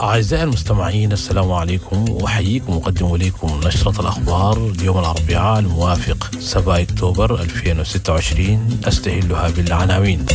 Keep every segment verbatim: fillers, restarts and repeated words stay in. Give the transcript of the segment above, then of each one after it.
أعزائي المستمعين، السلام عليكم، وأحييكم وأقدم إليكم نشرة الأخبار اليوم الأربعاء الموافق سبعة أكتوبر ألفين وستة وعشرين. أستهلها بالعناوين.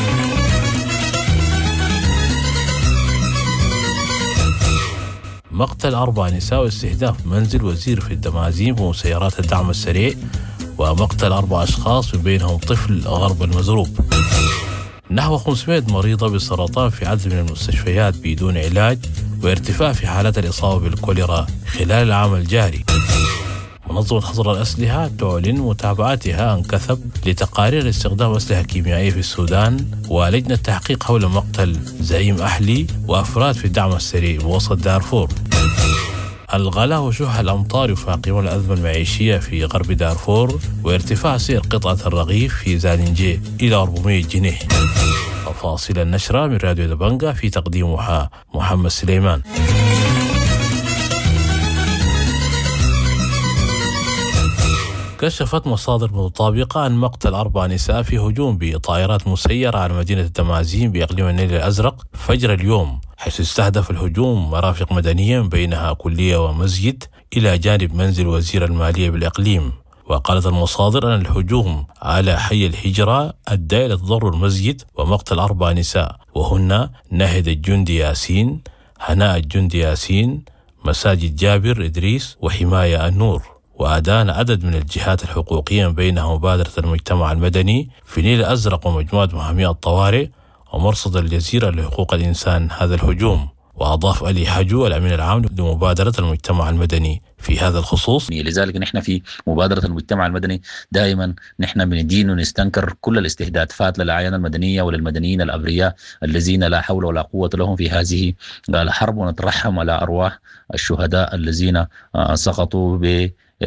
مقتل أربع نساء واستهداف منزل وزير في الدمازين بمسيرات الدعم السريع، ومقتل أربع أشخاص وبينهم طفل غرب المزروب. نحو خمسمائة مريضة بالسرطان في عدد من المستشفيات بدون علاج، وارتفاع في حالات الإصابة بالكوليرا خلال العام الجاري. منظمة حظر الأسلحة تعلن متابعتها عن كثب لتقارير استخدام أسلحة كيميائية في السودان، ولجنة تحقيق حول مقتل زعيم أحلي وأفراد في الدعم السريع بوسط دارفور. الغلاء وشح الأمطار يفاقمون الأزمة المعيشية في غرب دارفور، وارتفاع سعر قطعة الرغيف في زالنجي إلى أربعمائة جنيه. تفاصيل النشرة من راديو دبنجة، في تقديمها محمد سليمان. كشفت مصادر مطابقة عن مقتل أربع نساء في هجوم بطائرات مسيرة على مدينة الدمازين بإقليم النيل الأزرق فجر اليوم، حيث استهدف الهجوم مرافق مدنية بينها كلية ومسجد إلى جانب منزل وزير المالية بالإقليم. وقالت المصادر أن الهجوم على حي الهجرة أدى إلى تضرر المسجد ومقتل أربع نساء، وهن ناهد الجندي ياسين، هناء الجندي ياسين، مساجد جابر إدريس، وحماية النور. وأدان عدد من الجهات الحقوقية بينها مبادرة المجتمع المدني في النيل الأزرق ومجموعة محامي الطوارئ ومرصد الجزيرة لحقوق الإنسان هذا الهجوم. وأضاف علي حجو الأمين العام لمبادرة المجتمع المدني في هذا الخصوص: لذلك نحن في مبادرة المجتمع المدني دائما نحن بندين ونستنكر كل الاستهدافات للأعيان المدنية وللمدنيين الأبرياء الذين لا حول ولا قوة لهم في هذه الحرب، ونترحم على أرواح الشهداء الذين سقطوا ب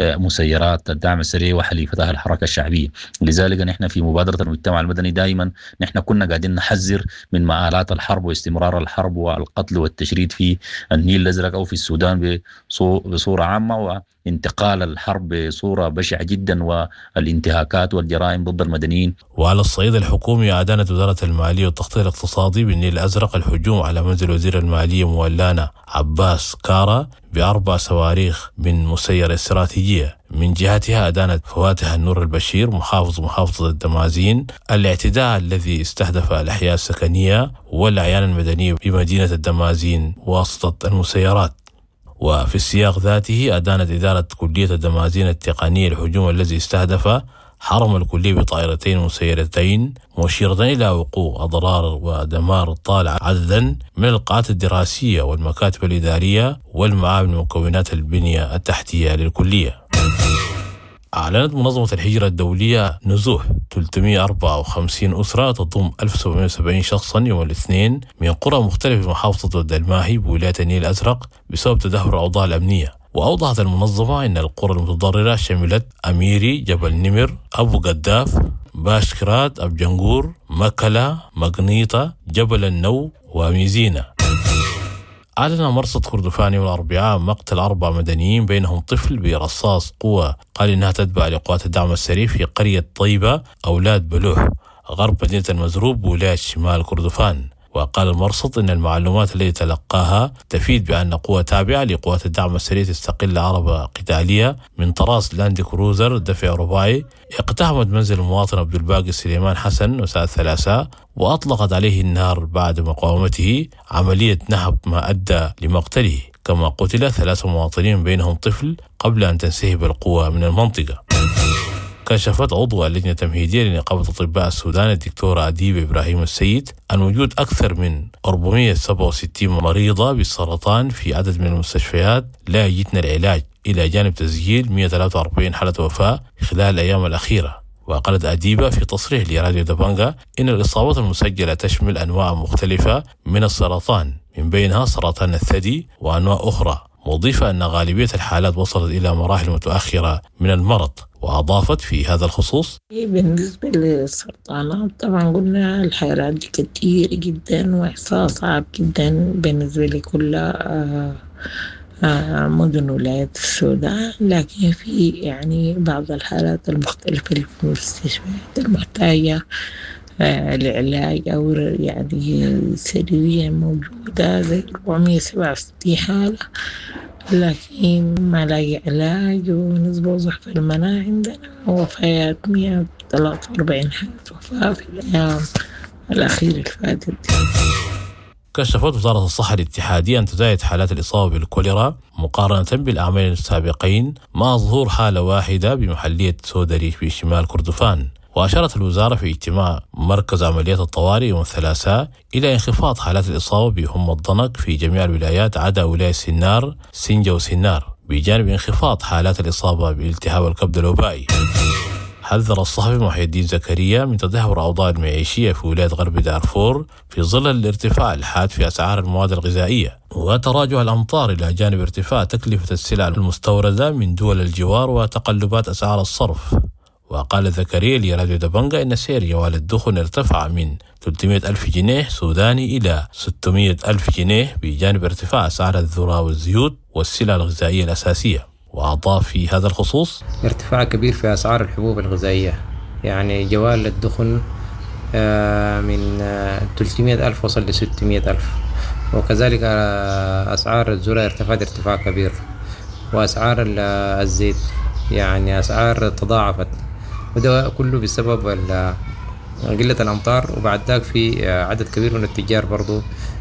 مسيرات الدعم السريع وحليفتها الحركة الشعبية. لذلك نحن في مبادرة المجتمع المدني دائما نحن كنا قاعدين نحذر من مآلات الحرب واستمرار الحرب والقتل والتشريد في النيل الأزرق أو في السودان بصورة عامة، وانتقال الحرب بصورة بشعة جدا والانتهاكات والجرائم ضد المدنيين. وعلى الصعيد الحكومي، أعلنت وزارة المالية والتخطيط الاقتصادي بالنيل الأزرق الهجوم على منزل وزير المالية مولانا عباس كارا بأربع صواريخ من مسيرة استراتيجية. من جهتها أدانت فواتح النور البشير محافظ محافظة الدمازين الاعتداء الذي استهدف الأحياء السكنية والأعيان المدنية بمدينة الدمازين واسطة المسيرات. وفي السياق ذاته أدانت إدارة كلية الدمازين التقنية الهجوم الذي استهدف حرم الكلية بطائرتين مسيرتين، مشيرة إلى وقوع أضرار ودمار طال عددا من القاعات الدراسية والمكاتب الإدارية والمعامل ومكونات البنية التحتية للكلية. أعلنت منظمة الهجرة الدولية نزوح ثلاثمائة وأربعة وخمسين أسرة تضم ألف وسبعمائة وسبعين شخصا يوم الاثنين من قرى مختلفة في محافظة الدلماهي بولاية النيل الأزرق بسبب تدهور الأوضاع الأمنية. وأوضحت المنظمة أن القرى المتضررة شملت أميري، جبل نمر، أبو قداف، باشكرات، أبجنغور، مكلا، مقنيطة، جبل النو، وميزينة. أعلن مرصد كردفان يوم الأربعاء مقتل أربع مدنيين بينهم طفل برصاص قوة قال إنها تتبع لقوات الدعم السريع في قرية طيبة أولاد بلوح غرب مدينة المزروب بولاية شمال كردفان. وقال المرصد إن المعلومات التي تلقاها تفيد بأن قوة تابعة لقوات الدعم السريع تستقل عربة قتالية من طراز لاند كروزر دفع رباعي اقتحمت منزل المواطن عبد الباقي سليمان حسن مساء الثلاثاء، وأطلقت عليه النار بعد مقاومته، عملية نهب ما أدى لمقتله. كما قتل ثلاثة مواطنين بينهم طفل قبل أن تنسحب القوة من المنطقة. كشفت عضو اللجنة التمهيدية لنقابة أطباء السودان الدكتورة أديب إبراهيم السيد عن وجود أكثر من أربعمائة وسبعة وستين مريضة بالسرطان في عدد من المستشفيات لا يجدن العلاج، إلى جانب تسجيل مئة وثلاثة وأربعين حالة وفاة خلال الأيام الأخيرة. وقالت أديبة في تصريح لراديو دبنجة إن الإصابات المسجلة تشمل أنواع مختلفة من السرطان، من بينها سرطان الثدي وأنواع أخرى، مضيفة أن غالبية الحالات وصلت إلى مراحل متأخرة من المرض. وأضافت في هذا الخصوص: بالنسبة للسرطانات طبعا قلنا الحالات دي كتير جدا وإحصاء صعب جدا بالنسبة لكل مدن ولاية السودان، لكن في يعني بعض الحالات المختلفة اللي في المستشفيات المحتاجة العلاج أو يعني سريريا موجودة زي أربعمية وسبعة وستين حالة، لكن ما لاقي علاج، ونسبة وضعف المناعة عندنا وفيات مية وثلاثة وأربعين حالة وفاة في الأيام الأخيرة اللي فاتت. كشفت وزارة الصحة الاتحادية أن تزايد حالات الإصابة بالكوليرا مقارنة بالعامين السابقين، مع ظهور حالة واحدة بمحلية سودري في شمال كردفان. وأشارت الوزارة في اجتماع مركز عمليات الطوارئ يوم الثلاثاء إلى انخفاض حالات الإصابة بهم الضنك في جميع الولايات عدا ولاية سنار سنجة وسنار، بجانب انخفاض حالات الإصابة بالتهاب الكبد الوبائي. حذر الصحفي محي الدين زكريا من تدهور الأوضاع المعيشية في ولاية غرب دارفور في ظل الارتفاع الحاد في أسعار المواد الغذائية وتراجع الأمطار، إلى جانب ارتفاع تكلفة السلع المستوردة من دول الجوار وتقلبات أسعار الصرف. وقال زكريا لراديو دبنجا إن سعر جوال الدخن ارتفع من ثلاثمائة ألف جنيه سوداني إلى ستمائة ألف جنيه، بجانب ارتفاع أسعار الذرة والزيوت والسلع الغذائية الأساسية. وأضاف في هذا الخصوص ارتفاع كبير في أسعار الحبوب الغذائية، يعني جوال الدخن من ثلاثمائة ألف وصل ل ستمائة ألف، وكذلك أسعار الذرة ارتفعت ارتفاع كبير، وأسعار الزيت يعني أسعار تضاعفت، وده كله بسبب قلة الأمطار. وبعد ذلك في عدد كبير من التجار برضو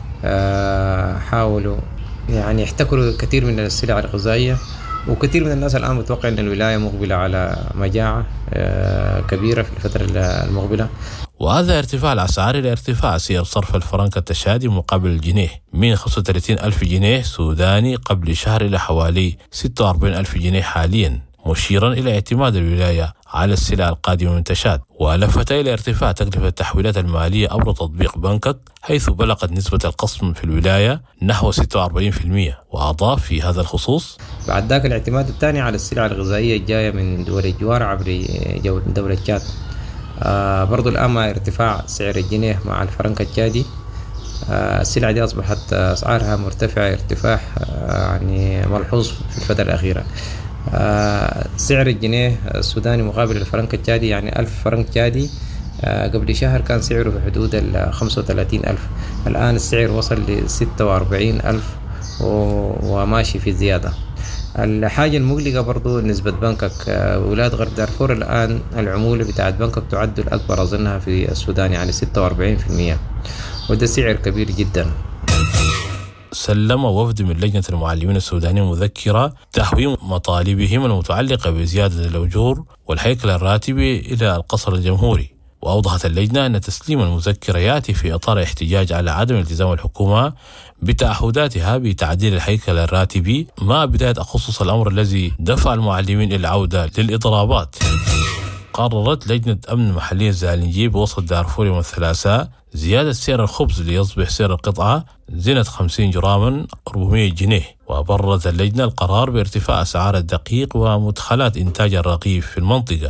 حاولوا يعني يحتكروا كثير من السلع الغذائية، وكثير من الناس الآن متوقع أن الولاية مقبلة على مجاعة كبيرة في الفترة المقبلة. وهذا ارتفاع الأسعار إلى ارتفاع سعر صرف الفرنك التشادي مقابل الجنيه من خمسة وثلاثين ألف جنيه سوداني قبل شهر إلى حوالي ستة وأربعين ألف جنيه حاليا، مشيرا إلى اعتماد الولاية على السلع القادمة من تشاد. ولفت إلى ارتفاع تكلفة التحويلات المالية عبر تطبيق بنكك، حيث بلغت نسبة القسم في الولاية نحو ستة وأربعين بالمئة. وأضاف في هذا الخصوص بعد ذاك الاعتماد الثاني على السلع الغذائية الجاية من دول الجوار عبر دولة تشاد. آه برضو الآن مع ارتفاع سعر الجنيه مع الفرنك التشادي، آه السلع دي أصبحت أسعارها مرتفعة ارتفاع آه يعني ملحوظ في الفترة الأخيرة. آه سعر الجنيه السوداني مقابل الفرنك التشادي يعني ألف فرنك تشادي آه قبل شهر كان سعره في حدود ال خمسة وثلاثين ألف، الآن السعر وصل ل ستة وأربعين ألف وماشي في زيادة. الحاجة المقلقة برضو نسبة بنكك، آه ولاية غرب دارفور الآن العمولة بتاعت بنكك تعد الأكبر أظنها في السودان يعني ستة وأربعين بالمئة، وده سعر كبير جدا. سلم وفد من لجنة المعلمين السودانيين مذكرة تحويل مطالبهم المتعلقة بزيادة الأجور والهيكل الراتبي إلى القصر الجمهوري. وأوضحت اللجنة أن تسليم المذكرة يأتي في إطار احتجاج على عدم التزام الحكومة بتعهداتها بتعديل الهيكل الراتبي، مع بداية أخصص الأمر الذي دفع المعلمين إلى العودة للإضرابات. قررت لجنة أمن محلية زالنجي بوسط دارفور يوم الثلاثاء زيادة سعر الخبز ليصبح سعر القطعة زينة خمسين جراما أربعمائة جنيه. وبررت اللجنة القرار بارتفاع أسعار الدقيق ومدخلات إنتاج الرغيف في المنطقة.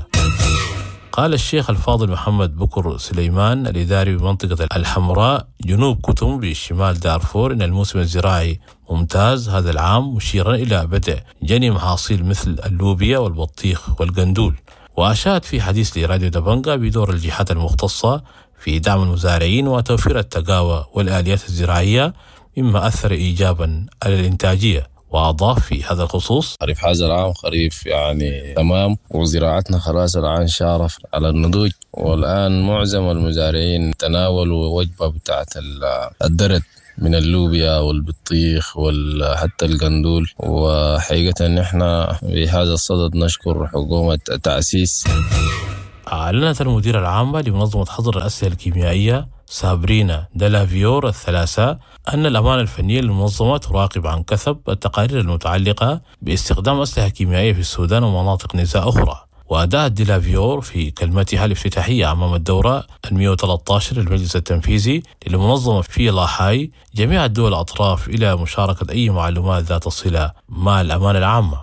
قال الشيخ الفاضل محمد بكر سليمان الإداري بمنطقة الحمراء جنوب كتم بشمال دارفور إن الموسم الزراعي ممتاز هذا العام، مشيرا إلى بدء جني محاصيل مثل اللوبيا والبطيخ والقندول. وأشاد في حديث لراديو دبنجا بدور الجهات المختصة في دعم المزارعين وتوفير التقاوى والآليات الزراعية، مما أثر إيجابا على الإنتاجية. وأضاف في هذا الخصوص خريف هذا العام خريف يعني تمام، وزراعتنا خلاص الآن شارف على النضوج، والآن معظم المزارعين تناولوا وجبة بتاعت الدرد من اللوبيا والبطيخ وحتى القندول. وحقيقة نحن بهذا الصدد نشكر حكومة تأسيس. أعلنت المديرة العامة لمنظمة حظر الأسلحة الكيميائية سابرينا دلافيور الثلاثاء أن الأمانة الفنية للمنظمة تراقب عن كثب التقارير المتعلقة باستخدام أسلحة كيميائية في السودان ومناطق نزاع أخرى. وأداءت دلافيور في كلمتها الافتتاحية أمام الدورة المئة وثلاثة عشر للمجلس التنفيذي للمنظمة في لاحاي جميع الدول الأطراف إلى مشاركة أي معلومات ذات صلة مع الأمانة العامة.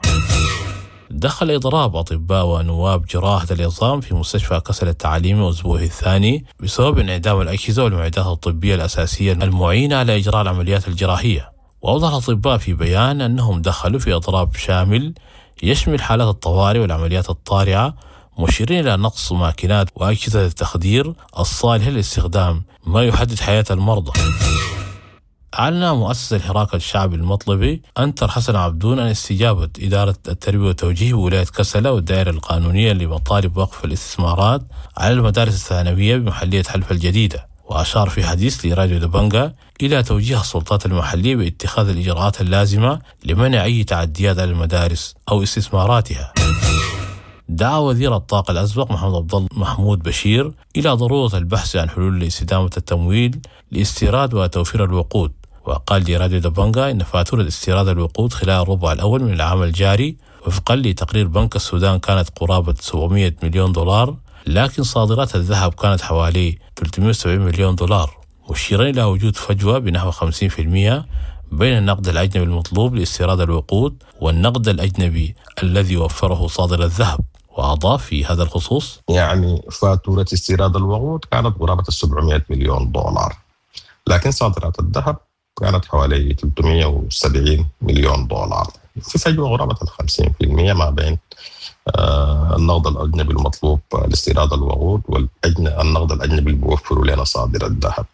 دخل إضراب أطباء ونواب جراحة العظام في مستشفى كسل التعليمي أسبوعه الثاني بسبب انعدام الأجهزة والمعدات الطبية الأساسية المعينة على إجراء العمليات الجراحية. وأوضح الأطباء في بيان أنهم دخلوا في إضراب شامل يشمل حالات الطوارئ والعمليات الطارئة، مشيرين إلى نقص ماكينات وأجهزة التخدير الصالحة للاستخدام، ما يحدد حياة المرضى. أعلن مؤسس الحراك الشعبي المطلبي أنتر حسن عبدون عن استجابة إدارة التربية والتوجيه بولاية كسلة والدائرة القانونية لمطالب وقف الاستثمارات على المدارس الثانوية بمحلية حلفة الجديدة، وأشار في حديث لراديو دبنجا إلى توجيه السلطات المحلية باتخاذ الإجراءات اللازمة لمنع أي تعديات على المدارس أو استثماراتها. دعا وزير الطاقة الأسبق محمد عبد الله محمود بشير إلى ضرورة البحث عن حلول لاستدامة التمويل لاستيراد وتوفير الوقود، وقال لراديو دبنجا إن فاتورة استيراد الوقود خلال الربع الأول من العام الجاري وفقا لتقرير بنك السودان كانت قرابة سبعمائة مليون دولار، لكن صادرات الذهب كانت حوالي ثلاثمائة وسبعين مليون دولار، مشيرا إلى وجود فجوة بنحو خمسين بالمئة بين النقد الأجنبي المطلوب لاستيراد الوقود والنقد الأجنبي الذي وفره صادر الذهب. وأضاف في هذا الخصوص: يعني فاتورة استيراد الوقود كانت قرابة سبعمائة مليون دولار، لكن صادرات الذهب كانت حوالي ثلاثمائة وسبعين مليون دولار، في فجوة قرابة خمسين بالمئة ما بين آه النقد الأجنبي المطلوب لاستيراد الوقود والنقد الأجنبي اللي بيوفروا لنا صادر الذهب.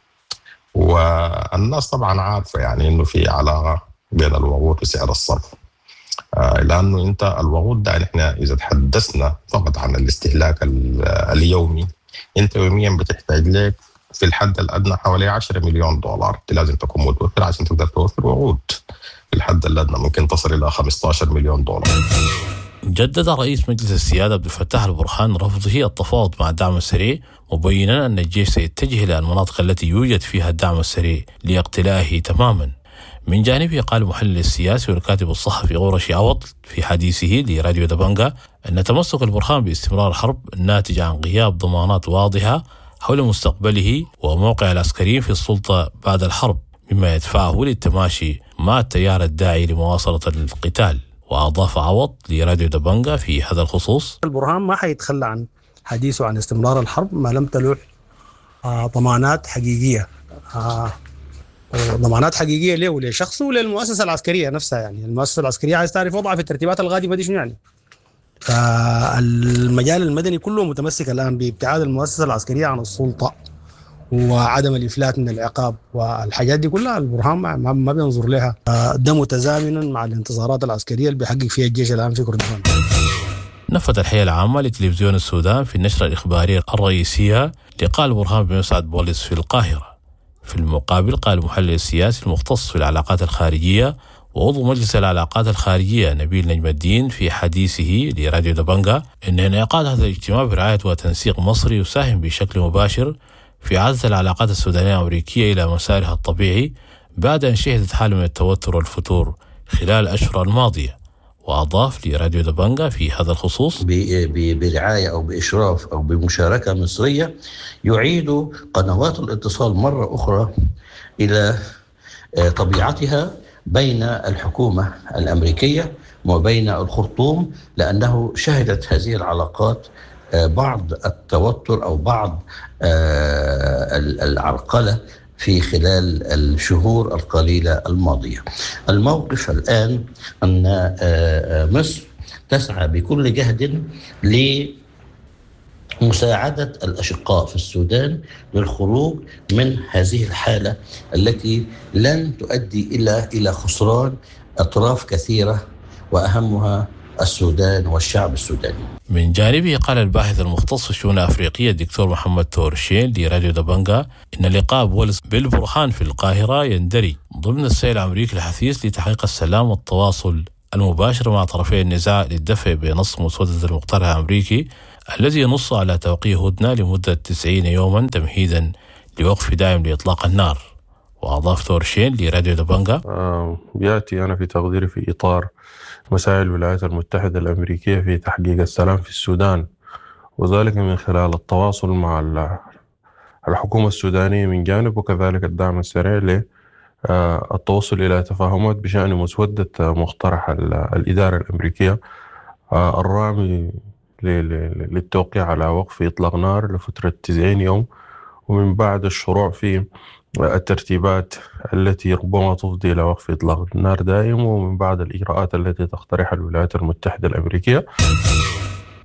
والناس طبعا عارفة يعني إنه في علاقة بين الوقود وسعر الصرف، آه لأنه أنت الوقود ده إحنا إذا تحدثنا فقط عن الاستهلاك اليومي، أنت يوميا بتحتاج لك في الحد الأدنى حوالي عشرة مليون دولار لازم تكون متوفر عشان تقدر توفر وقود. في الحد الأدنى ممكن تصل إلى خمسة عشر مليون دولار. جدد رئيس مجلس السيادة عبد الفتاح البرهان رفضه التفاوض مع الدعم السريع، مبينا أن الجيش سيتجه إلى المناطق التي يوجد فيها الدعم السريع لاقتلائه تماما. من جانبه قال المحلل السياسي والكاتب الصحفي غورشي عوض في حديثه لراديو دبنجا أن تمسك البرهان باستمرار الحرب ناتج عن غياب ضمانات واضحة حول مستقبله وموقع العسكريين في السلطة بعد الحرب، مما يدفعه للتماشي مع التيار الداعي لمواصلة القتال. وأضاف عوض لراديو دبنجا في هذا الخصوص: البرهان ما حيتخلى عن حديثه عن استمرار الحرب ما لم تلوح آه ضمانات حقيقية، آه ضمانات حقيقية له ولشخصه وللمؤسسة العسكرية نفسها. يعني المؤسسة العسكرية عايز تعرف وضعها في الترتيبات القادمة دي شنو يعني. فالمجال المدني كله متمسك الآن بابتعاد المؤسسة العسكرية عن السلطة وعدم الإفلات من العقاب، والحاجات دي كلها البرهان ما, ما بينظر لها. ده متزامنا مع الانتصارات العسكرية اللي بيحقق فيها الجيش الآن في كردفان. نفذ الحياة العامة لتلفزيون السودان في النشرة الإخبارية الرئيسية لقاء البرهان بمسعد بوليس في القاهرة. في المقابل قال المحلل السياسي المختص في العلاقات الخارجية وعضو مجلس العلاقات الخارجية نبيل نجم الدين في حديثه لراديو دبنجا إن انعقاد هذا الاجتماع برعاية وتنسيق مصري يساهم بشكل مباشر في عزز العلاقات السودانية الأمريكية إلى مسارها الطبيعي بعد أن شهدت حالة من التوتر والفتور خلال الأشهر الماضية. وأضاف لراديو دبنجا في هذا الخصوص: برعاية أو بإشراف أو بمشاركة مصرية يعيد قنوات الاتصال مرة أخرى إلى طبيعتها بين الحكومة الأمريكية وبين الخرطوم، لأنه شهدت هذه العلاقات بعض التوتر أو بعض العرقلة في خلال الشهور القليلة الماضية. الموقف الآن أن مصر تسعى بكل جهد لمساعدة الأشقاء في السودان للخروج من هذه الحالة التي لن تؤدي إلى إلى خسران أطراف كثيرة وأهمها السودان والشعب السوداني. من جانبه قال الباحث المختص في الشؤون الأفريقية الدكتور محمد تورشين لراديو دبنجا إن لقاء بوليس بالبرهان في القاهرة يندرج ضمن السعي الأمريكي الحثيث لتحقيق السلام والتواصل المباشر مع طرفي النزاع للدفع بنص مسودة المقترح الأمريكي الذي ينص على توقيع هدنة لمدة تسعين يوما تمهيدا لوقف دائم لإطلاق النار. وأضاف تورشين لراديو دبنجا: آه يأتي أنا في تقديري في إطار مساعي الولايات المتحدة الأمريكية في تحقيق السلام في السودان، وذلك من خلال التواصل مع الحكومة السودانية من جانب، وكذلك الدعم السريع للتوصل إلى تفاهمات بشأن مسودة مقترح الإدارة الأمريكية الرامي للتوقيع على وقف إطلاق نار لفترة تسعين يوم، ومن بعد الشروع في الترتيبات التي ربما تفضي إلى وقف إطلاق النار دائم، ومن بعد الإجراءات التي تقترحها الولايات المتحدة الأمريكية.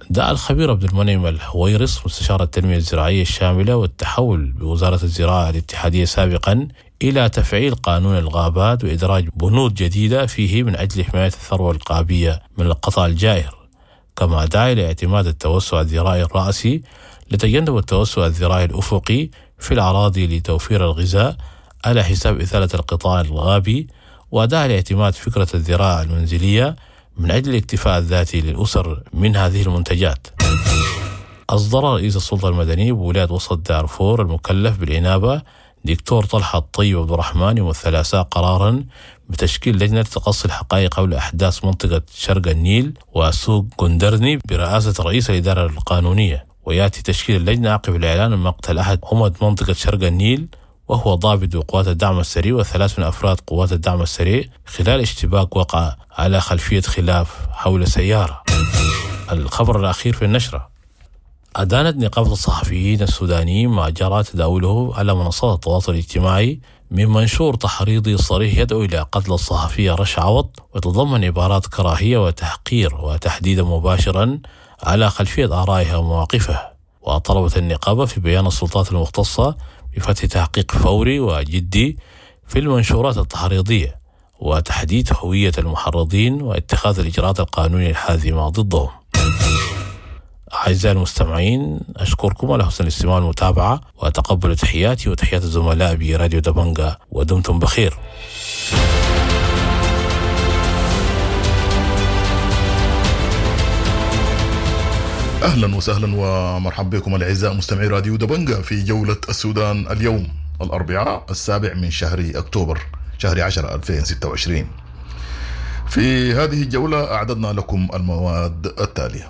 دعا الخبير عبد المنعم الحويرس مستشار التنمية الزراعية الشاملة والتحول بوزارة الزراعة الاتحادية سابقا إلى تفعيل قانون الغابات وإدراج بنود جديدة فيه من أجل حماية الثروة القابية من القطع الجائر، كما دعا إلى اعتماد التوسع الزراعي الرأسي لتجنب التوسع الزراعي الأفقي في الأراضي لتوفير الغذاء على حساب إزالة القطاع الغابي، ودعا لاعتماد فكرة الزراعة المنزلية من أجل الاكتفاء الذاتي للأسر من هذه المنتجات. أصدر رئيس السلطة المدنية بولاية وسط دارفور المكلف بالإنابة دكتور طلحة الطيب عبد الرحمن يوم الثلاثاء قرارا بتشكيل لجنة تقصي الحقائق حول أحداث منطقة شرق النيل وسوق جندرني برئاسة رئيس الإدارة القانونية، ويأتي تشكيل اللجنة عقب الإعلان عن مقتل أحد عمد منطقة شرق النيل وهو ضابط بقوات الدعم السريع وثلاث من أفراد قوات الدعم السريع خلال اشتباك وقع على خلفية خلاف حول سيارة. الخبر الأخير في النشرة: أدانت نقابة الصحفيين السودانيين ما جرى تداوله على منصات التواصل الاجتماعي من منشور تحريضي صريح يدعو إلى قتل الصحفية رشا عوض، وتضمن عبارات كراهية وتحقير وتحديدا مباشرا على خلفية آرائها ومواقفها. وطلبت النقابة في بيان السلطات المختصة بفتح تحقيق فوري وجدي في المنشورات التحريضية وتحديد هوية المحرضين واتخاذ الإجراءات القانونية الحازمة ضدهم. أعزائي المستمعين، أشكركم على حسن الاستماع والمتابعة، وأتقبل تحياتي وتحيات الزملاء براديو دبنجا، ودمتم بخير. أهلا وسهلا ومرحبا بكم الأعزاء مستمعي راديو دبنجا في جولة السودان اليوم الأربعاء السابع من شهر أكتوبر شهر عشرة ألفين وستة وعشرين. في هذه الجولة أعددنا لكم المواد التالية: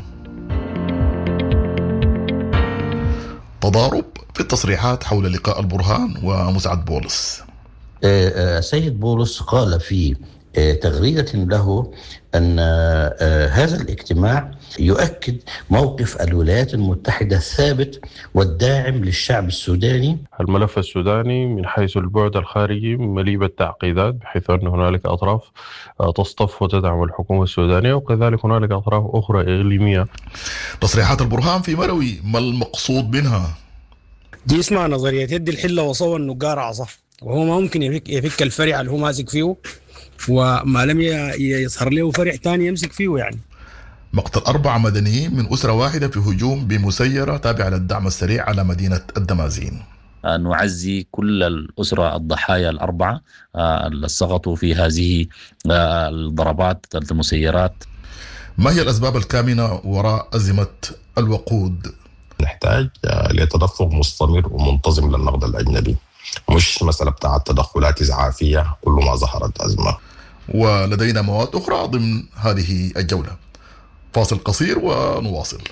تضارب في التصريحات حول لقاء البرهان ومسعد بولس. سيد بولس قال في تغريدة له أن هذا الاجتماع يؤكد موقف الولايات المتحدة الثابت والداعم للشعب السوداني. الملف السوداني من حيث البعد الخارجي مليء بالتعقيدات، بحيث أن هنالك أطراف تصطف وتدعم الحكومة السودانية، وكذلك هنالك أطراف أخرى إقليمية. تصريحات البرهان في مروي، ما المقصود منها؟ دي اسمها نظرية يد الحلة وصوى النقار عصا، وهو ما ممكن يفك, يفك الفرع اللي هو ماسك فيه، وما لم يظهر له فرع تاني يمسك فيه. يعني مقتل أربع مدنيين من أسرة واحدة في هجوم بمسيرة تابعة للدعم السريع على مدينة الدمازين. نعزي كل الأسرة الضحايا الأربعة اللي سقطوا في هذه الضربات المسيرات. ما هي الأسباب الكامنة وراء أزمة الوقود؟ نحتاج لتدفق مستمر ومنتظم للنقد الأجنبي، مش مسألة بتاعة تدخلات إسعافية كل ما ظهرت أزمة. ولدينا مواد أخرى ضمن هذه الجولة. فاصل قصير ونواصل.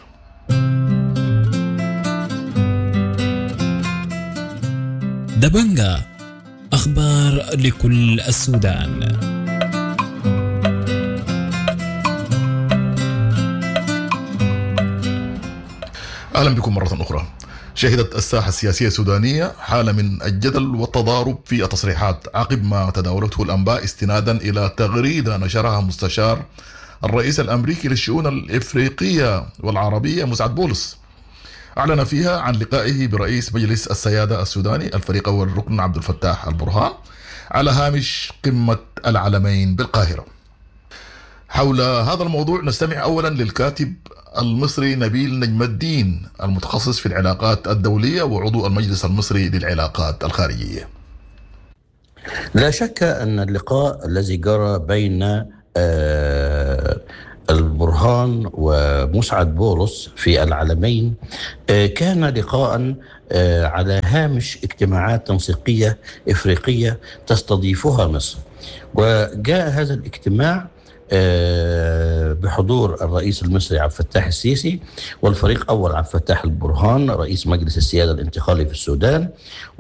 دبنجا، أخبار لكل السودان. أهلا بكم مرة أخرى. شهدت الساحة السياسية السودانية حالة من الجدل والتضارب في التصريحات عقب ما تداولته الأنباء استنادا إلى تغريدة نشرها مستشار الرئيس الأمريكي للشؤون الإفريقية والعربية مسعد بولس. أعلن فيها عن لقائه برئيس مجلس السيادة السوداني الفريق أول الركن عبد الفتاح البرهان على هامش قمة العلمين بالقاهرة. حول هذا الموضوع نستمع أولا للكاتب المصري نبيل نجم الدين المتخصص في العلاقات الدولية وعضو المجلس المصري للعلاقات الخارجية. لا شك أن اللقاء الذي جرى بين البرهان ومسعد بولس في العلمين كان لقاء على هامش اجتماعات تنسيقية إفريقية تستضيفها مصر، وجاء هذا الاجتماع بحضور الرئيس المصري عبد الفتاح السيسي والفريق أول عبد الفتاح البرهان رئيس مجلس السيادة الانتقالي في السودان،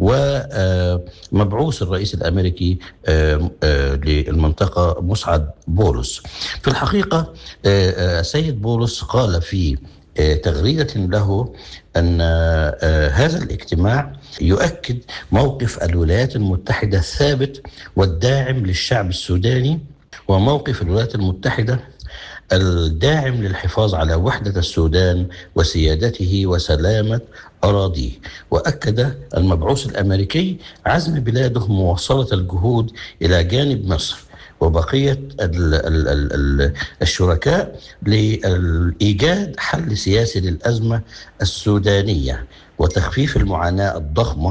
ومبعوث الرئيس الأمريكي للمنطقة مسعد بولس. في الحقيقة سيد بولس قال في تغريدة له أن هذا الاجتماع يؤكد موقف الولايات المتحدة الثابت والداعم للشعب السوداني، وموقف الولايات المتحدة الداعم للحفاظ على وحدة السودان وسيادته وسلامة أراضيه. وأكد المبعوث الأمريكي عزم بلاده مواصلة الجهود إلى جانب مصر وبقية الشركاء لإيجاد حل سياسي للأزمة السودانية وتخفيف المعاناة الضخمة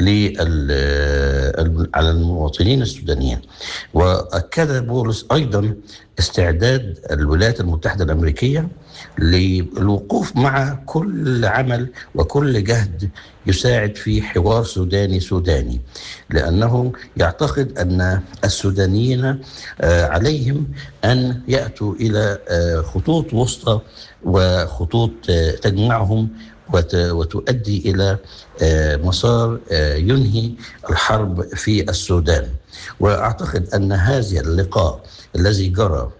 على المواطنين السودانيين. وأكد بولس أيضا استعداد الولايات المتحدة الأمريكية للوقوف مع كل عمل وكل جهد يساعد في حوار سوداني سوداني، لأنه يعتقد أن السودانيين عليهم أن يأتوا إلى خطوط وسطى وخطوط تجمعهم وتؤدي إلى مسار ينهي الحرب في السودان. وأعتقد أن هذا اللقاء الذي جرى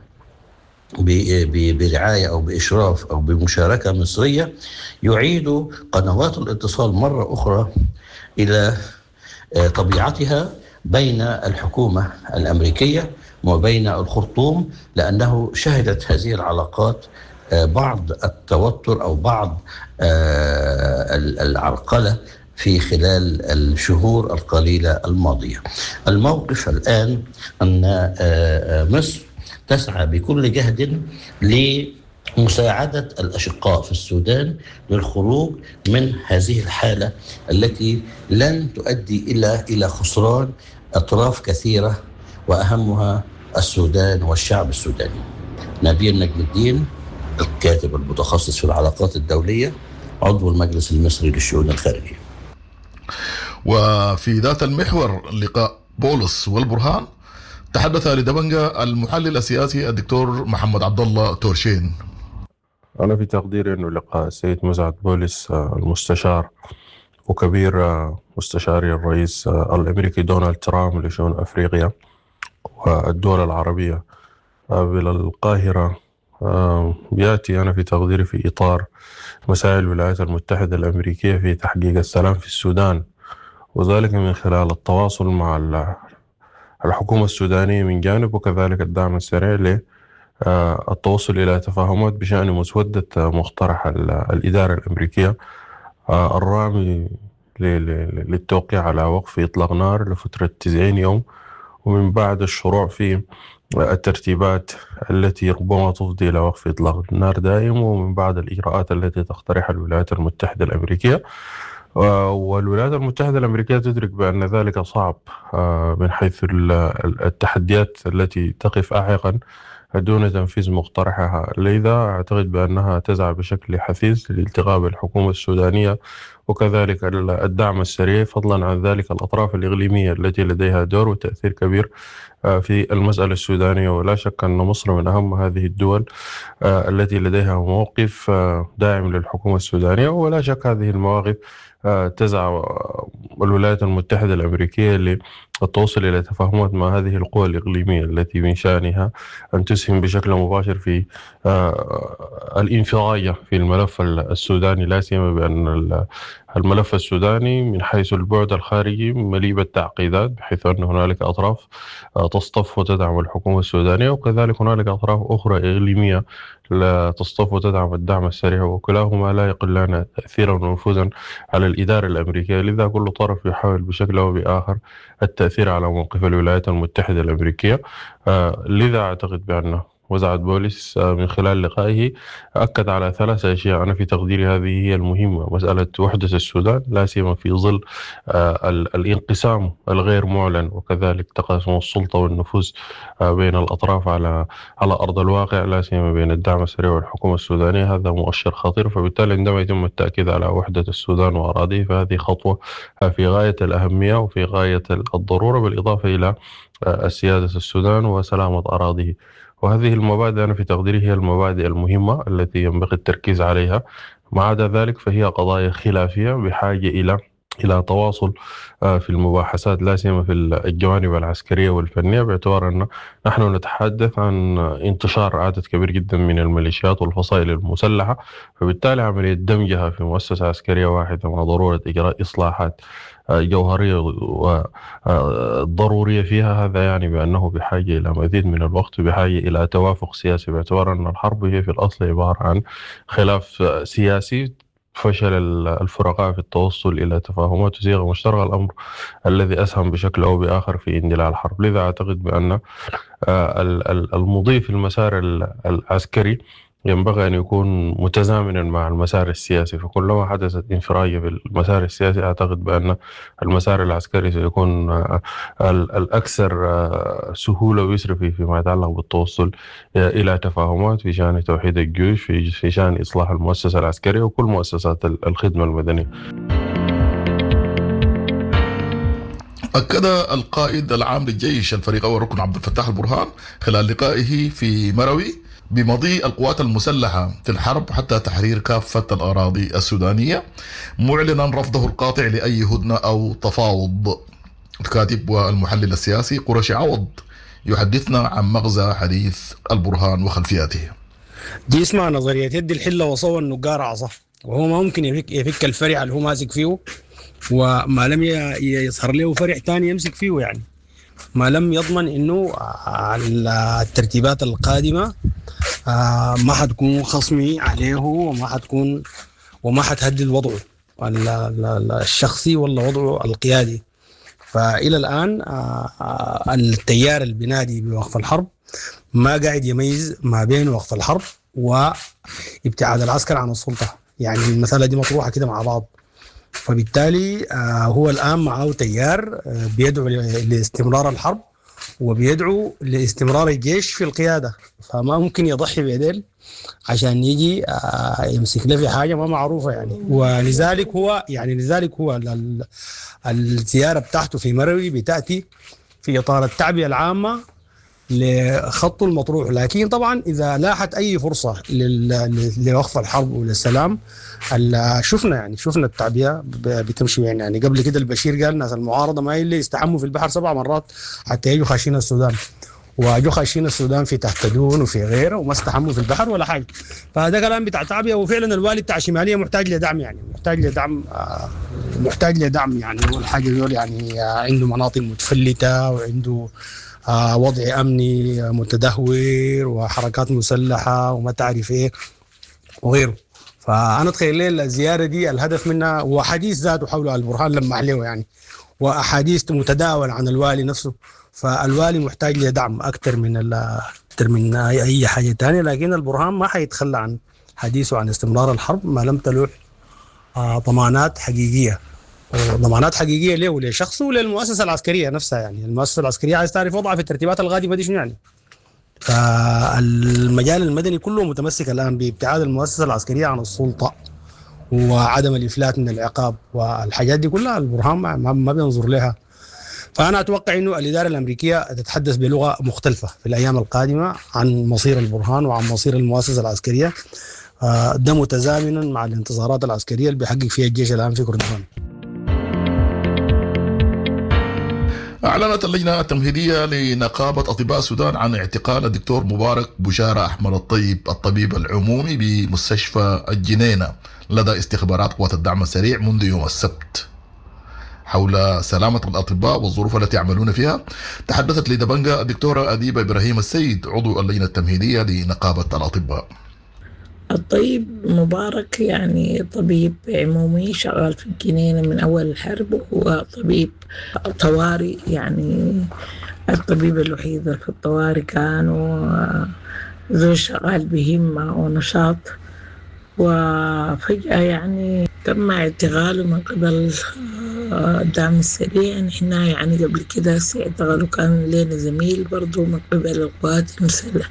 برعاية أو بإشراف أو بمشاركة مصرية يعيد قنوات الاتصال مرة أخرى إلى طبيعتها بين الحكومة الأمريكية وبين الخرطوم، لأنه شهدت هذه العلاقات بعض التوتر أو بعض العرقلة في خلال الشهور القليلة الماضية. الموقف الآن أن مصر تسعى بكل جهد لمساعدة الأشقاء في السودان للخروج من هذه الحالة التي لن تؤدي إلى إلى خسران أطراف كثيرة وأهمها السودان والشعب السوداني. نبيل نجم الدين، الكاتب المتخصص في العلاقات الدولية، عضو المجلس المصري للشؤون الخارجية. وفي ذات المحور لقاء بولس والبرهان تحدث لدبنجة المحلل السياسي الدكتور محمد عبد الله تورشين. أنا في تقديري أنه لقاء السيد مسعد بولس المستشار وكبير مستشاري الرئيس الأمريكي دونالد ترامب لشؤون أفريقيا والدول العربية بالقاهرة يأتي أنا في تقديري في إطار مساعي الولايات المتحدة الأمريكية في تحقيق السلام في السودان، وذلك من خلال التواصل مع الحكومة السودانية من جانب، وكذلك الدعم السريع للتوصل إلى تفاهمات بشأن مسودة مقترح الإدارة الأمريكية الرامي للتوقيع على وقف إطلاق نار لفترة تسعين يوم، ومن بعد الشروع في الترتيبات التي ربما تفضي إلى وقف إطلاق النار دائم، ومن بعد الإجراءات التي تقترحها الولايات المتحدة الأمريكية. والولايات المتحدة الأمريكية تدرك بأن ذلك صعب من حيث التحديات التي تقف أعيقا دون تنفيذ مقترحها، لذا أعتقد بأنها تسعى بشكل حثيث لالتقاء بالحكومة السودانية وكذلك الدعم السريع، فضلا عن ذلك الأطراف الإقليمية التي لديها دور وتأثير كبير في المسألة السودانية. ولا شك أن مصر من أهم هذه الدول التي لديها موقف داعم للحكومة السودانية، ولا شك هذه المواقف تسعى الولايات المتحدة الأمريكية للتوصل إلى تفاهمات مع هذه القوى الإقليمية التي من شأنها أن تسهم بشكل مباشر في الانفراجة في الملف السوداني، لا سيما بأن الملف السوداني من حيث البعد الخارجي مليء بالتعقيدات، بحيث أن هنالك أطراف تصطف وتدعم الحكومة السودانية، وكذلك هنالك أطراف أخرى إقليمية لا تصطف وتدعم الدعم السريع، وكلاهما لا يقلان تأثيرا ونفوذا على الإدارة الأمريكية. لذا كل طرف يحاول بشكل أو بآخر التأثير على موقف الولايات المتحدة الأمريكية. لذا أعتقد بأن مسعد بولس من خلال لقائه أكد على ثلاث أشياء أنا في تقديري هذه هي المهمة: مسألة وحدة السودان لا سيما في ظل الانقسام الغير معلن، وكذلك تقاسم السلطة والنفوذ بين الأطراف على على أرض الواقع، لا سيما بين الدعم السريع والحكومة السودانية. هذا مؤشر خطير، فبالتالي عندما يتم التأكيد على وحدة السودان وأراضيه فهذه خطوة في غاية الأهمية وفي غاية الضرورة، بالإضافة إلى السيادة السودان وسلامة أراضيه. وهذه المبادئ أنا في تقديري هي المبادئ المهمة التي ينبغي التركيز عليها. ما عدا ذلك فهي قضايا خلافية بحاجة إلى إلى تواصل في المباحثات، لا سيما في الجوانب العسكرية والفنية، باعتبار أن نحن نتحدث عن انتشار عدد كبير جدا من الميليشيات والفصائل المسلحة، فبالتالي عملية دمجها في مؤسسة عسكرية واحدة مع ضرورة إجراء إصلاحات جوهرية وضرورية فيها، هذا يعني بأنه بحاجة إلى مزيد من الوقت وبحاجة إلى توافق سياسي، باعتبار أن الحرب هي في الأصل عبارة عن خلاف سياسي فشل الفرقاء في التوصل إلى تفاهمات وصيغة مشتركة، الأمر الذي أسهم بشكل أو بآخر في اندلاع الحرب. لذا أعتقد بأن المضي في المسار العسكري ينبغي أن يكون متزامنا مع المسار السياسي، فكلما حدثت انفراجة في المسار السياسي أعتقد بأن المسار العسكري سيكون الأكثر سهولة ويسر فيما يتعلق بالتوصل إلى تفاهمات في شأن توحيد الجيوش، في شأن إصلاح المؤسسة العسكرية وكل مؤسسات الخدمة المدنية. أكد القائد العام للجيش الفريق أول ركن عبد الفتاح البرهان خلال لقائه في مروي بمضي القوات المسلحة في الحرب حتى تحرير كافة الأراضي السودانية، معلنا رفضه القاطع لأي هدنة أو تفاوض. الكاتب والمحلل السياسي قرشي عوض يحدثنا عن مغزى حديث البرهان وخلفياته. دي اسمها نظرية يد الحلة وصوى النقار عصا، وهو ما ممكن يفك, يفك الفرع اللي هو ماسك فيه، وما لم يظهر له فرع تاني يمسك فيه، يعني ما لم يضمن انه الترتيبات القادمة ما حتكون خصمي عليه وما حتكون وما حتهدد وضعه الشخصي ولا وضعه القيادي. فإلى الآن التيار البنادي بوقف الحرب ما قاعد يميز ما بين وقف الحرب وابتعاد العسكر عن السلطة، يعني المسألة دي مطروحة كده مع بعض. فبالتالي هو الآن معه تيار بيدعو لاستمرار الحرب وبيدعو لاستمرار الجيش في القيادة، فما ممكن يضحي بيديل عشان يجي يمسك له في حاجة ما معروفة يعني. ولذلك هو يعني لذلك هو الزيارة بتاعته في مروي بتأتي في إطار التعبئة العامة لخط المطروح، لكن طبعا إذا لاحت أي فرصة لوقف الحرب وللسلام شفنا يعني شفنا التعبئة بتمشي يعني. يعني قبل كده البشير قال ناس المعارضة ما اللي يستحموا في البحر سبع مرات حتى يجوا خاشين السودان، واجوا خاشين السودان في تحت دون وفي غيره وما استحموا في البحر ولا حاجة. فهذا كلام بتاع تعبئة، وفعلا الوالي بتاع الشمالية محتاج لدعم يعني محتاج لدعم محتاج لدعم يعني. والحاجة دول يعني عنده مناطق متفلتة وعنده وضع أمني متدهور وحركات مسلحة وما تعرف إيه وغيره. فأنا أتخيل لي الزيارة دي الهدف منها وحديث ذاته حول البرهان لما عليه يعني، وأحاديث متداول عن الوالي نفسه. فالوالي محتاج لدعم أكثر من أكثر من أي حاجة تانية، لكن البرهان ما حيتخلى عن حديثه عن استمرار الحرب ما لم تلوح ضمانات حقيقية، وضمانات حقيقية له ولشخصه وللمؤسسة العسكرية نفسها. يعني المؤسسة العسكرية عايز تعرف وضعها في الترتيبات القادمة دي شنو يعني. فالمجال المدني كله متمسك الآن بابتعاد المؤسسة العسكرية عن السلطة وعدم الإفلات من العقاب، والحاجات دي كلها البرهان ما بينظر لها. فأنا أتوقع إنه الإدارة الأمريكية تتحدث بلغة مختلفة في الأيام القادمة عن مصير البرهان وعن مصير المؤسسة العسكرية، ده متزامنا مع الانتصارات العسكرية اللي بيحقق فيها الجيش الآن في كردستان. أعلنت اللجنة التمهيدية لنقابة أطباء السودان عن اعتقال الدكتور مبارك بشارة أحمد الطيب الطبيب العمومي بمستشفى الجنينة لدى استخبارات قوات الدعم السريع منذ يوم السبت. حول سلامة الأطباء والظروف التي يعملون فيها تحدثت لدبنجة الدكتورة أديبة إبراهيم السيد عضو اللجنة التمهيدية لنقابة الأطباء. الطيب مبارك يعني طبيب عمومي شغال في الجنينة من أول الحرب، وهو طبيب طوارئ، يعني الطبيب الوحيد في الطوارئ كان وذو شغال بهمة ونشاط. وفجأة يعني تم اعتقاله من قبل الدعم السريع. نحن يعني قبل كده اعتقاله كان لنا زميل برضو من قبل القوات المسلحة.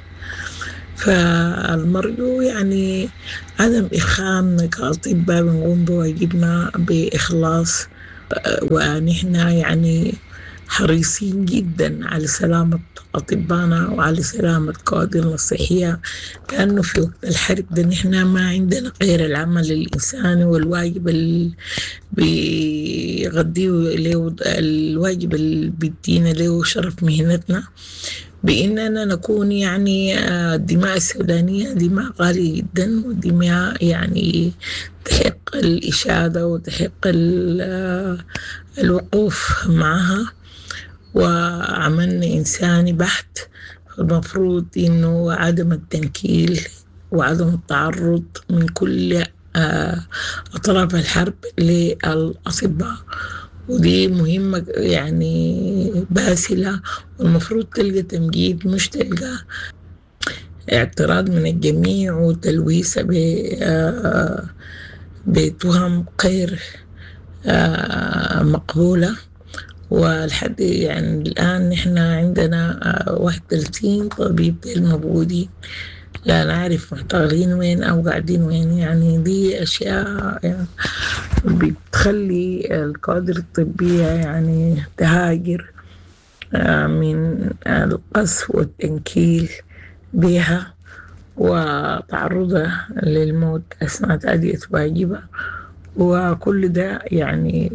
فالمرجو يعني عدم إخان كأطباء بنقوم بواجبنا بإخلاص، ونحن يعني حريصين جدا على سلامة أطبائنا وعلى سلامة كوادرنا الصحية، لأنه في وقت الحرب ده نحن ما عندنا غير العمل الإنساني والواجب اللي بيغذيه له، الواجب اللي بيدينا له شرف مهنتنا، بإننا نكون يعني الدماء السودانية دماء غالية جدا، ودماء يعني تحق الإشادة وتحق الوقوف معها، وعملنا إنساني بحت. المفروض إنه عدم التنكيل وعدم التعرض من كل أطراف الحرب للأطباء، ودي مهمة يعني باسلة، والمفروض تلقى تمجيد مش تلقى اعتراض من الجميع وتلويثة بتهم غير مقبولة. والحد يعني الآن نحن عندنا واحد وثلاثين طبيب الموجودين، لا نعرف محتاجين وين أو قاعدين وين. يعني دي أشياء يعني بتخلي الكوادر الطبية يعني تهاجر من القصف والتنكيل بها وتعرضها للموت أثناء تأدية واجبها، وكل ده يعني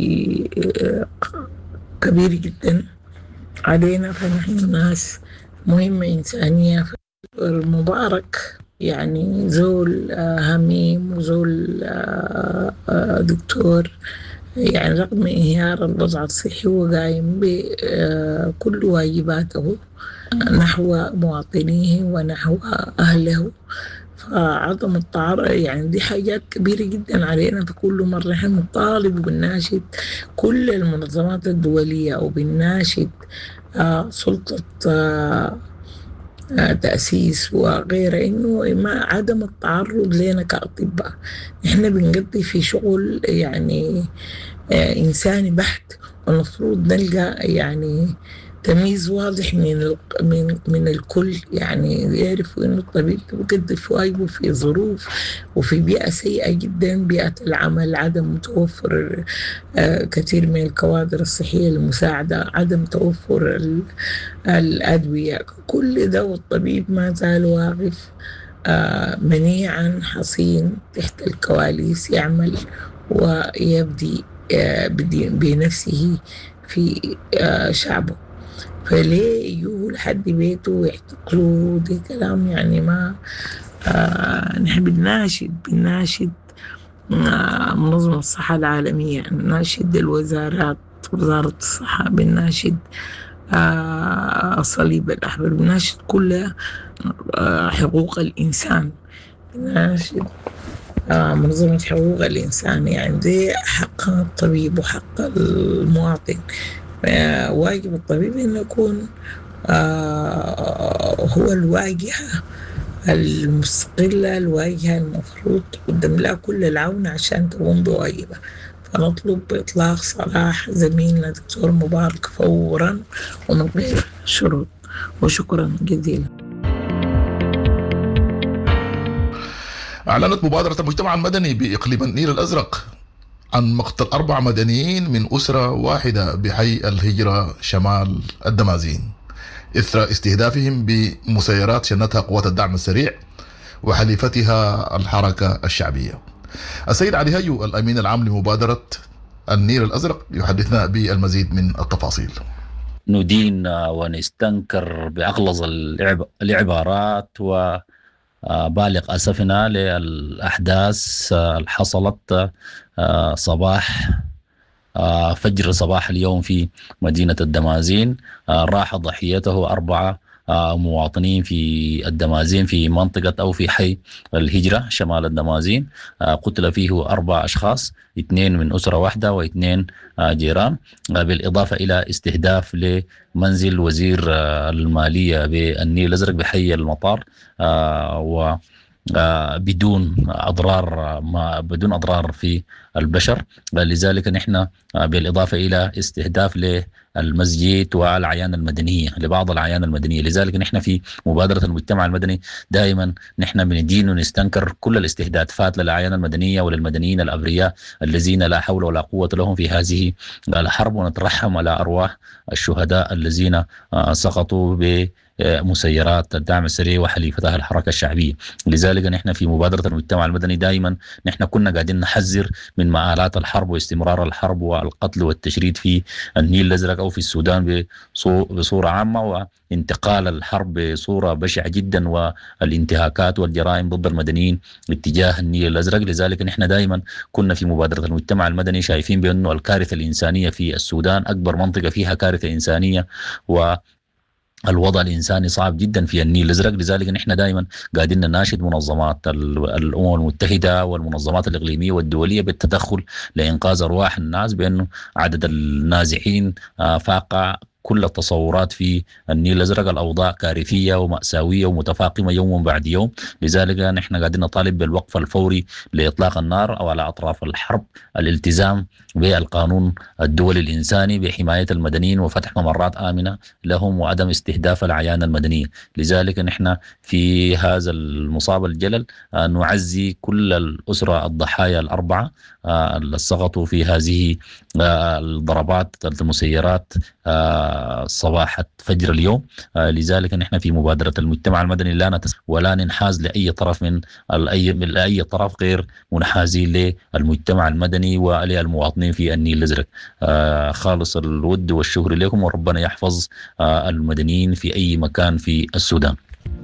كبير جدا علينا. فنحن ناس مهمة إنسانية. المبارك يعني زول هميم وزول دكتور، يعني رغم انهيار الوضع الصحي هو قايم بكل واجباته نحو مواطنيه ونحو أهله. فعدم التعرض يعني دي حاجات كبيرة جدا علينا. في كل مرة نحن نطالب وبنناشد كل المنظمات الدولية أو بنناشد آه سلطة آه آه تأسيس وغيره إنه ما عدم التعرض لنا كأطباء. نحن بنقضي في شغل يعني آه إنساني بحت، والمفروض نلقى يعني تمييز واضح من من من الكل، يعني يعرفوا إنه الطبيب بيقضي في واجبه في ظروف وفي بيئة سيئة جدا، بيئة العمل، عدم توفر كثير من الكوادر الصحية المساعدة، عدم توفر الأدوية، كل ده والطبيب ما زال واقف منيعا حصين تحت الكواليس يعمل ويبدي بنفسه في شعبه. فليه يجوا لحد بيته ويعتقلوا؟ ده كلام يعني ما آه نحن بنناشد بنناشد آه منظمة الصحة العالمية، بنناشد الوزارات، وزارة الصحة، بنناشد آه الصليب الأحمر، بنناشد كل آه حقوق الإنسان، بنناشد آه منظمة حقوق الإنسان. يعني ده حق الطبيب وحق المواطن. واجب الطبيب إنه يكون آه هو الواجهة المستقلة، الواجهة المفروض قدم لها كل العون عشان تقوم بواجبها. فنطلب إطلاق سراح زميلنا دكتور مبارك فورا ومن غير شروط. وشكرا جزيلا. أعلنت مبادرة المجتمع المدني بإقليم النيل الأزرق عن مقتل أربع مدنيين من أسرة واحدة بحي الهجرة شمال الدمازين إثر استهدافهم بمسيرات شنتها قوات الدعم السريع وحليفتها الحركة الشعبية. السيد علي هيو الأمين العام لمبادرة النيل الأزرق يحدثنا بالمزيد من التفاصيل. ندين ونستنكر بأغلظ العبارات و بالغ أسفنا للأحداث الحصلت صباح فجر صباح اليوم في مدينة الدمازين. راح ضحيته أربعة مواطنين في الدمازين في منطقة أو في حي الهجرة شمال الدمازين. قتل فيه أربع أشخاص، اثنين من أسرة واحدة واثنين جيران، بالإضافة إلى استهداف لمنزل وزير المالية بالنيل الأزرق بحي المطار. و بدون أضرار ما بدون أضرار في البشر. لذلك نحن بالإضافة إلى استهداف للمسجد والأعيان المدنية لبعض الأعيان المدنية، لذلك نحن في مبادرة المجتمع المدني دائما نحن بندين ونستنكر كل الاستهدافات للأعيان المدنية وللمدنيين الأبرياء الذين لا حول ولا قوة لهم في هذه الحرب، ونترحم على أرواح الشهداء الذين سقطوا ب مسيرات الدعم السريع وحليفتها الحركة الشعبية. لذلك نحن في مبادرة المجتمع المدني دائما نحن كنا قاعدين نحذر من مآلات الحرب واستمرار الحرب والقتل والتشريد في النيل الأزرق أو في السودان بصورة عامة، وانتقال الحرب بصورة بشعة جدا والانتهاكات والجرائم ضد المدنيين اتجاه النيل الأزرق. لذلك نحن دائما كنا في مبادرة المجتمع المدني شايفين بأنه الكارثة الإنسانية في السودان أكبر منطقة فيها كارثة إنسانية و الوضع الإنساني صعب جدا في النيل الأزرق. لذلك نحن دائما قاعدين نناشد منظمات الأمم المتحدة والمنظمات الإقليمية والدولية بالتدخل لإنقاذ أرواح الناس، بأنه عدد النازحين فاق كل التصورات في النيل الأزرق، الأوضاع كارثية ومأساوية ومتفاقمة يوم بعد يوم. لذلك نحن قاعدين نطالب بالوقف الفوري لإطلاق النار أو على أطراف الحرب، الالتزام بالقانون الدولي الإنساني بحماية المدنيين وفتح ممرات آمنة لهم وعدم استهداف الأعيان المدنية. لذلك نحن في هذا المصاب الجلل نعزي كل الأسرة الضحايا الأربعة اللي سقطوا في هذه الضربات المسيرات صباح فجر اليوم. لذلك نحن في مبادرة المجتمع المدني لا نتس ولا ننحاز لأي طرف من أي من أي طرف غير منحازين للمجتمع المدني وللمواطنين في النيل الأزرق. خالص الود والشكر لكم، وربنا يحفظ المدنيين في أي مكان في السودان.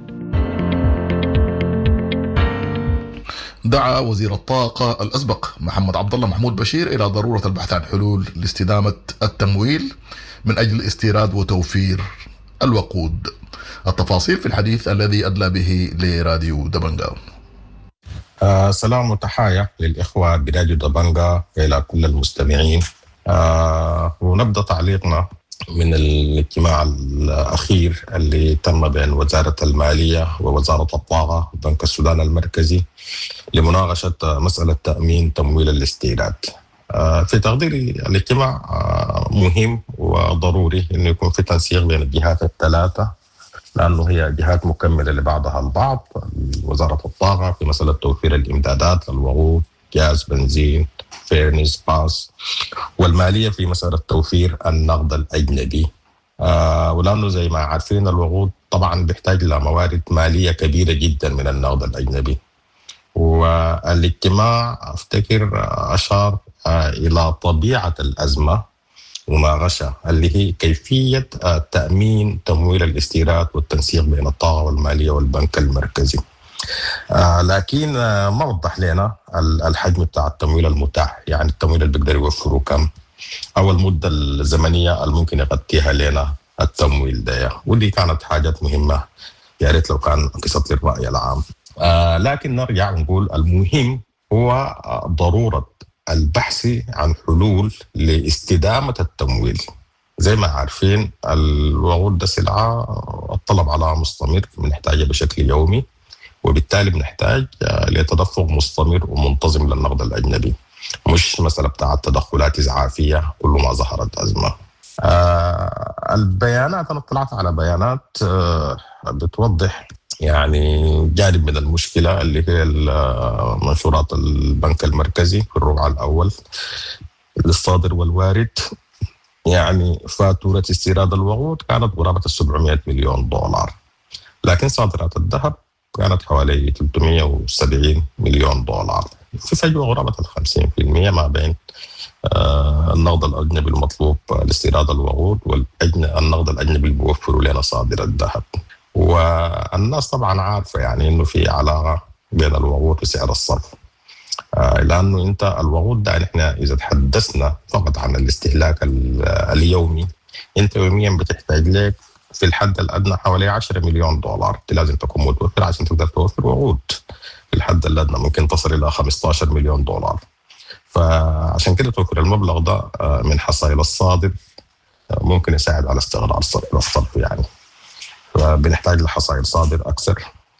دعا وزير الطاقة الأسبق محمد عبد الله محمود بشير إلى ضرورة البحث عن حلول لاستدامة التمويل من أجل استيراد وتوفير الوقود. التفاصيل في الحديث الذي أدلى به لراديو دبنجا. آه سلام وتحايا للإخوة براديو دبنجا إلى كل المستمعين. آه ونبدأ تعليقنا من الاجتماع الأخير اللي تم بين وزارة المالية ووزارة الطاقة وبنك السودان المركزي لمناقشة مسألة تأمين تمويل الاستيراد. في تقديري الاجتماع مهم وضروري إنه يكون في تنسيق بين الجهات الثلاثة، لأنه هي جهات مكملة لبعضها البعض. وزارة الطاقة في مسألة توفير الإمدادات للوقود، غاز، بنزين، فيرنس، باس، والمالية في مسألة توفير النقد الأجنبي. آه ولأنه زي ما عارفين الوقود طبعا بيحتاج لموارد مالية كبيرة جدا من النقد الأجنبي. والاجتماع أفتكر أشار آه إلى طبيعة الأزمة مناقشة اللي هي كيفية آه تأمين تمويل الاستيراد والتنسيق بين الطاقة والمالية والبنك المركزي. آه لكن آه ما وضح لنا الحجم بتاع التمويل المتاح، يعني التمويل اللي بيقدر يوفره كم، أو المدة الزمنية اللي ممكن يغطيها لنا التمويل ده، ودي كانت حاجات مهمة يا ريت لو كان قصة للرأي العام. آه لكن نرجع ونقول المهم هو ضرورة البحث عن حلول لاستدامة التمويل. زي ما عارفين الوقود ده سلعة الطلب عليها مستمر، بنحتاجها بشكل يومي، وبالتالي بنحتاج لتدفق مستمر ومنتظم للنقد الأجنبي، مش مسألة بتاعة تدخلات إسعافية كل ما ظهرت أزمة. آه البيانات أنا اطلعت على بيانات آه بتوضح يعني جانب من المشكلة اللي هي منشورات البنك المركزي في الربع الأول للصادر والوارد. يعني فاتورة استيراد الوقود كانت قرابة السبعمائة مليون دولار، لكن صادرات الذهب كانت حوالي ثلاثمائة وسبعين مليون دولار، في فجوة قرابة الخمسين في المئة ما بين آه النقد الأجنبي المطلوب لاستيراد الوقود والنقد الأجنبي اللي بيوفروا لنا صادر الذهب. والناس طبعا عارفة يعني إنه في علاقة بين الوقود وسعر الصرف، آه لأنه أنت الوقود ده نحن إذا تحدثنا فقط عن الاستهلاك اليومي، أنت يوميا بتحتاج لك في الحد الأدنى حوالي عشرة مليون دولار لازم تكون متوفر عشان تقدر توفر وقود. في الحد الأدنى ممكن تصل إلى خمسة عشر مليون دولار. فعشان كده توفر المبلغ ده من حصائل الصادر ممكن يساعد على استغلال الصرف يعني. فبنحتاج لحصائل صادر أكثر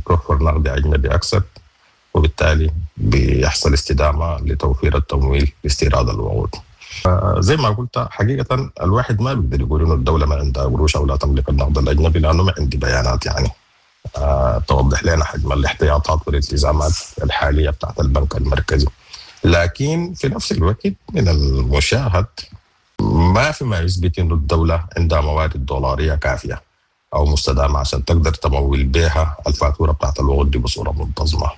بتوفر نقد أجنبي أكثر، وبالتالي بيحصل استدامة لتوفير التمويل لاستيراد الوقود. زي ما قلت حقيقة الواحد ما بيقدر يقول إنه الدولة ما عندها قروش أو لا تملك النقد الأجنبي، لأنه ما عندي بيانات يعني أه توضح لنا حجم الاحتياطات والالتزامات الحالية بتاعت البنك المركزي. لكن في نفس الوقت من المشاهد ما في ما يثبت إنه الدولة عندها موارد دولارية كافية أو مستدامة عشان تقدر تمول بها الفاتورة بتاعت الوقود دي بصورة منتظمة.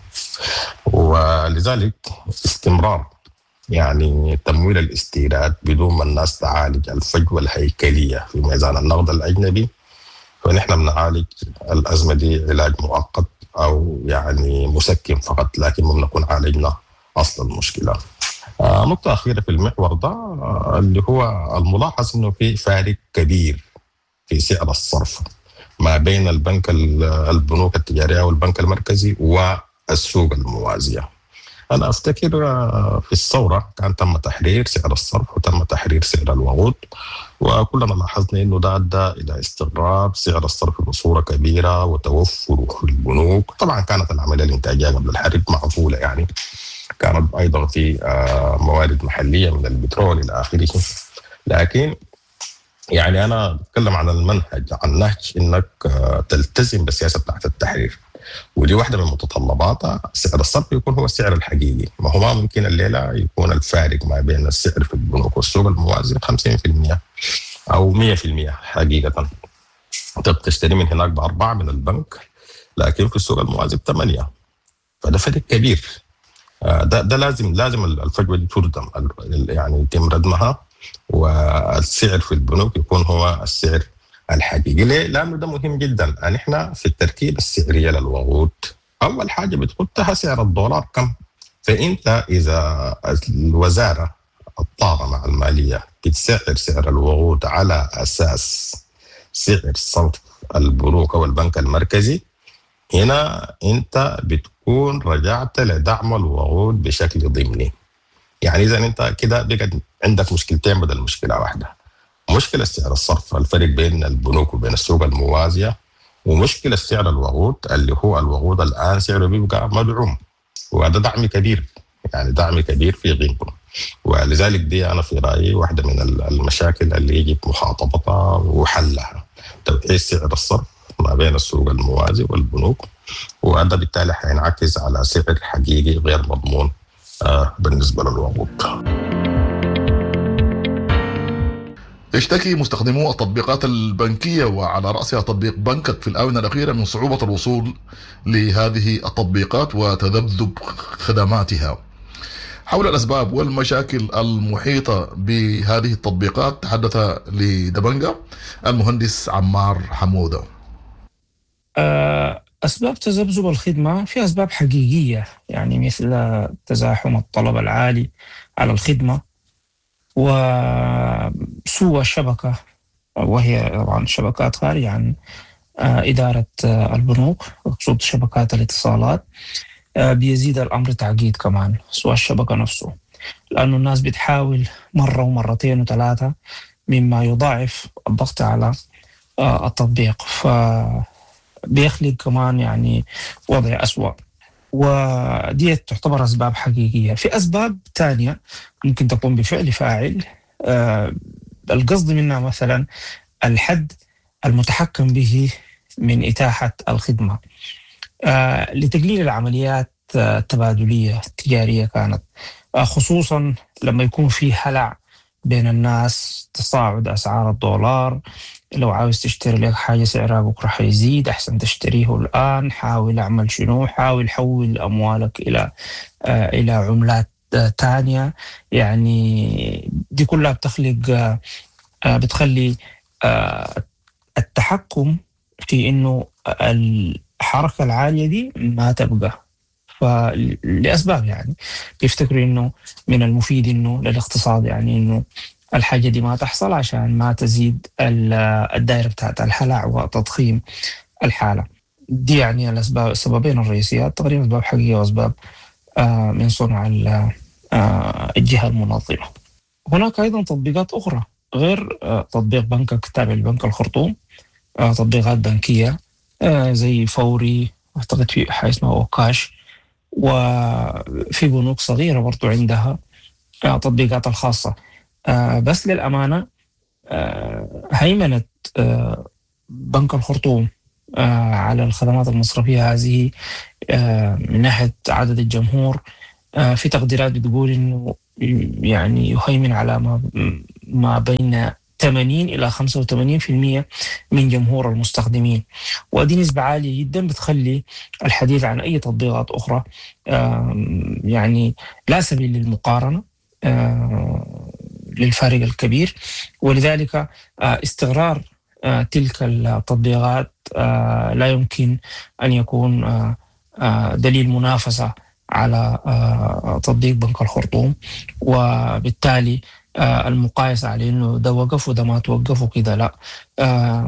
ولذلك استمرار يعني تمويل الاستيراد بدون ما الناس تعالج الفجوة الهيكلية في ميزان النقد الأجنبي، فنحن بنعالج الأزمة دي علاج مؤقت أو يعني مسكن فقط، لكن ما بنكون عالجنا أصل المشكلة. آه نقطة أخيرة في المحور ده آه اللي هو الملاحظ إنه في فارق كبير في سعر الصرف ما بين البنك البنوك التجارية والبنك المركزي والسوق الموازية. أنا أفتكر في الثورة كان تم تحرير سعر الصرف وتم تحرير سعر الوقود، وكلنا لاحظنا إنه ده أدى إلى استقرار سعر الصرف بصورة كبيرة وتوفره في البنوك. طبعا كانت العملية الإنتاجية قبل الحرب معقولة، يعني كانت أيضا في موارد محلية من البترول إلى آخره. لكن يعني أنا أتكلم عن المنهج، عن نهج إنك تلتزم بالسياسة بتاعت التحرير، ودي واحدة من متطلباتها سعر الصرف يكون هو السعر الحقيقي. ما هو ما ممكن الليلة يكون الفارق ما بين السعر في البنوك والسوق الموازي خمسين بالمئة أو مئة بالمئة حقيقة. أنت بتشتري من هناك بأربعة من البنك، لكن في السوق الموازي بثمانية، فده فرق كبير. ده ده لازم لازم الفجوة دي تردم، يعني يتم ردمها، والسعر في البنوك يكون هو السعر الحقيقي. ليه؟ لأنه ده مهم جدا. يعني احنا في التركيبة السعرية للوقود أول حاجة بتحطها سعر الدولار كم. فأنت إذا الوزارة الطارة مع المالية بتسعر سعر الوقود على أساس سعر صرف البنوك أو البنك المركزي، هنا أنت بتكون رجعت لدعم الوقود بشكل ضمني. يعني إذا أنت كده بقى عندك مشكلتين بدل مشكلة واحدة، مشكلة سعر الصرف الفرق بين البنوك وبين السوق الموازية، ومشكلة سعر الوقود اللي هو الوقود الآن سعره بيبقى مدعوم، وهذا دعم كبير، يعني دعم كبير في غيبه. ولذلك دي أنا في رأيي واحدة من المشاكل اللي يجب محاطبتها وحلها، توحيد سعر الصرف ما بين السوق الموازي والبنوك، وهذا بالتالي حينعكس على سعر حقيقي غير مضمون آه بالنسبة للوقود. يشتكي مستخدمو التطبيقات البنكية وعلى رأسها تطبيق بنكك في الآونة الأخيرة من صعوبة الوصول لهذه التطبيقات وتذبذب خدماتها. حول الأسباب والمشاكل المحيطة بهذه التطبيقات تحدث لدبنجة المهندس عمار حمودة. أسباب تذبذب الخدمة في أسباب حقيقية، يعني مثل تزاحم الطلب العالي على الخدمة وسوء الشبكة، وهي طبعا شبكات خارجة عن إدارة البنوك، أقصد شبكات الاتصالات. بيزيد الأمر تعقيد كمان سوء الشبكة نفسه، لأنه الناس بتحاول مرة ومرتين وثلاثة، مما يضاعف الضغط على التطبيق، فبيخلق كمان يعني وضع أسوأ، ودي تعتبر أسباب حقيقية. في أسباب تانية ممكن تكون بفعل فاعل، آه القصد منها مثلا الحد المتحكم به من إتاحة الخدمة آه لتقليل العمليات التبادلية التجارية كانت، آه خصوصا لما يكون في هلع بين الناس، تصاعد أسعار الدولار، لو عاوز تشتري لك حاجة سعرها بكرة حيزيد، أحسن تشتريه الآن، حاول أعمل شنو، حاول حول أموالك إلى آه إلى عملات آه تانية. يعني دي كلها بتخلق آه بتخلي آه التحكم في إنه الحركة العالية دي ما تبقى، فلأسباب يعني بيفتكروا إنه من المفيد إنه للاقتصاد يعني إنه الحاجة دي ما تحصل عشان ما تزيد الدائرة بتاعت الهلع وتضخيم الحالة دي. يعني الأسباب السببين الرئيسيات تقريبا أسباب حقيقية وأسباب آه من صنع آه الجهة المنظمة. هناك أيضا تطبيقات أخرى غير آه تطبيق بنكك تابع لبنك الخرطوم، آه تطبيقات بنكية آه زي فوري أعتقد في حاجة اسمها أوكاش، وفي بنوك صغيرة برضو عندها تطبيقات الخاصة. بس للأمانة هيمنة بنك الخرطوم على الخدمات المصرفية هذه من ناحية عدد الجمهور، في تقديرات بتقول إنه يعني يهيمن على ما ما بين ثمانين إلى خمسة وثمانين بالمئة من جمهور المستخدمين، ودي نسبة عالية جدا بتخلي الحديث عن أي تطبيقات أخرى يعني لا سبيل للمقارنة للفارق الكبير. ولذلك استقرار تلك التطبيقات لا يمكن أن يكون دليل منافسة على تطبيق بنك الخرطوم، وبالتالي المقايسة على إنه ده وقف وده ما توقف وكده لا.